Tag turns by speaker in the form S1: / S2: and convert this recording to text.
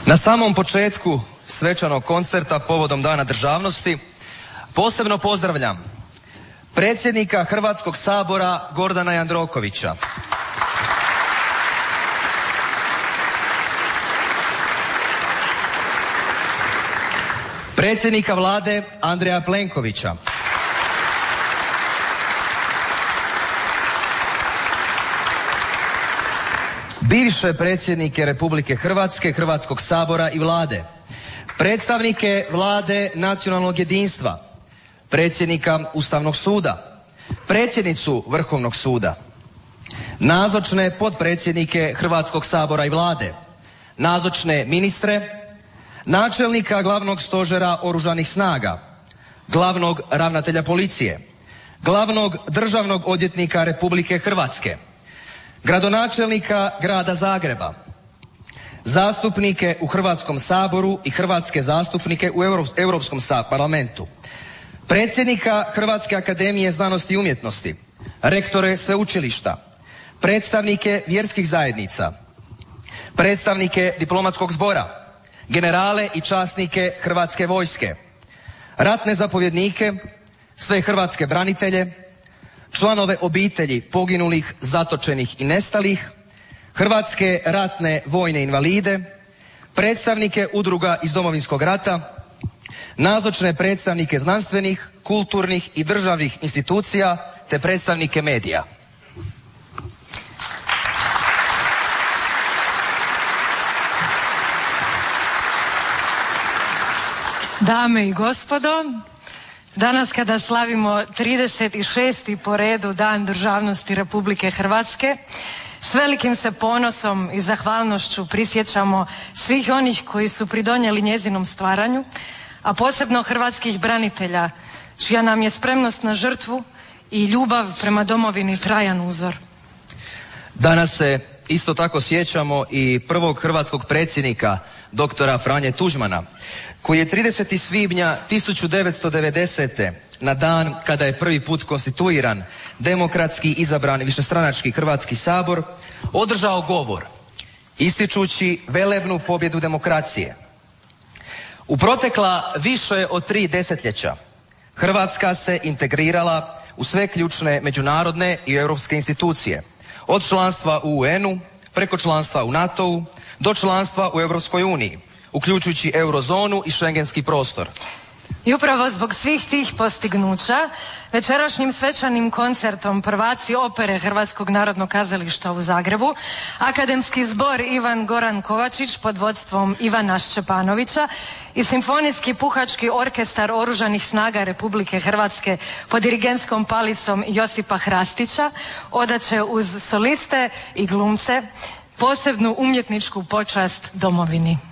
S1: Na samom početku svečanog koncerta povodom Dana državnosti posebno pozdravljam predsjednika Hrvatskog sabora Gordana Jandrokovića, predsjednika Vlade Andreja Plenkovića, bivše predsjednike Republike Hrvatske, Hrvatskog sabora i Vlade, predstavnike Vlade nacionalnog jedinstva, predsjednika Ustavnog suda, predsjednicu Vrhovnog suda, nazočne potpredsjednike Hrvatskog sabora i Vlade, nazočne ministre, načelnika Glavnog stožera Oružanih snaga, glavnog ravnatelja policije, glavnog državnog odvjetnika Republike Hrvatske, gradonačelnika Grada Zagreba, zastupnike u Hrvatskom saboru i hrvatske zastupnike u Europskom parlamentu, predsjednika Hrvatske akademije znanosti i umjetnosti, rektore sveučilišta, predstavnike vjerskih zajednica, predstavnike diplomatskog zbora, generale i časnike Hrvatske vojske, ratne zapovjednike, sve hrvatske branitelje, članove obitelji poginulih, zatočenih i nestalih, hrvatske ratne vojne invalide, predstavnike udruga iz Domovinskog rata, nazočne predstavnike znanstvenih, kulturnih i državnih institucija te predstavnike medija.
S2: Dame i gospodo, danas kada slavimo 36. po redu Dan državnosti Republike Hrvatske, s velikim se ponosom i zahvalnošću prisjećamo svih onih koji su pridonijeli njezinom stvaranju, a posebno hrvatskih branitelja, čija nam je spremnost na žrtvu i ljubav prema domovini trajan uzor.
S1: Danas se isto tako sjećamo i prvog hrvatskog predsjednika, doktora Franje Tuđmana, koji je 30. svibnja 1990. na dan kada je prvi put konstituiran demokratski izabrani višestranački Hrvatski sabor, održao govor ističući velebnu pobjedu demokracije. U protekla više od 3 desetljeća Hrvatska se integrirala u sve ključne međunarodne i europske institucije, od članstva u UN-u preko članstva u NATO-u do članstva u Europskoj uniji, uključujući eurozonu i šengenski prostor.
S2: I upravo zbog svih tih postignuća večerašnjim svečanim koncertom prvaci opere Hrvatskog narodnog kazališta u Zagrebu, Akademski zbor Ivan Goran Kovačić pod vodstvom Ivana Šćepanovića i Simfonijski puhački orkestar Oružanih snaga Republike Hrvatske pod dirigentskom palicom Josipa Hrastića odaće uz soliste i glumce posebnu umjetničku počast domovini.